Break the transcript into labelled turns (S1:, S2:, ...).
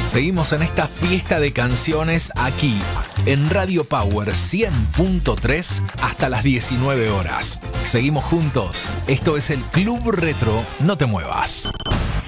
S1: Seguimos en esta fiesta de canciones aquí, en Radio Power 100.3 hasta las 19 horas. Seguimos juntos. Esto es el Club Retro. No te muevas.